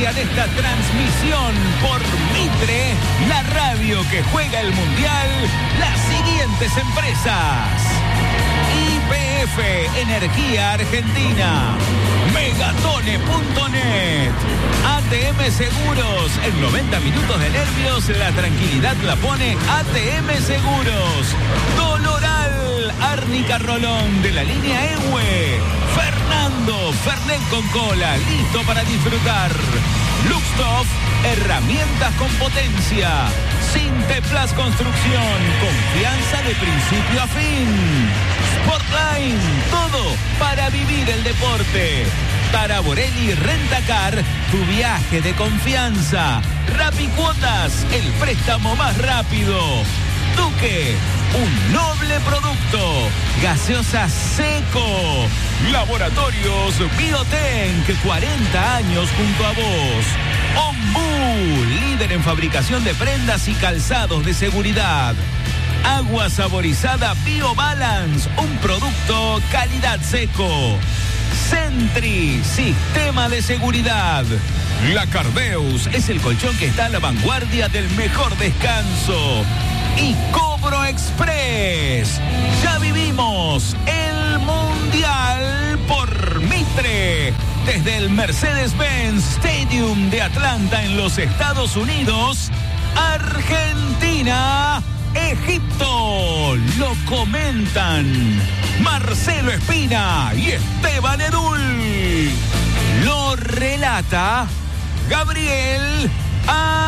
de esta transmisión por Mitre, la radio que juega el Mundial, las siguientes empresas: YPF Energía Argentina, Megatone.net, ATM Seguros. En 90 minutos de nervios, la tranquilidad la pone ATM Seguros. Doloral, Árnica Rolón de la línea EWE. Fernando, Fernet con cola, listo para disfrutar. Luxtoff, herramientas con potencia. Sinteplas Construcción, confianza de principio a fin. Sportline, todo para vivir el deporte. Taraborelli Rentacar, tu viaje de confianza. Rapicuotas, el préstamo más rápido. Duque, un noble producto. Gaseosa Seco. Laboratorios Biotenc, 40 años junto a vos. Ombú, líder en fabricación de prendas y calzados de seguridad. Agua saborizada BioBalance, un producto calidad Seco. Sentry, sistema de seguridad. La Cardeus es el colchón que está a la vanguardia del mejor descanso. Y Cobro Express. Ya vivimos el Mundial por Mitre. Desde el Mercedes-Benz Stadium de Atlanta en los Estados Unidos, Argentina, Egipto. Lo comentan Marcelo Espina y Esteban Edul. Lo relata Gabriel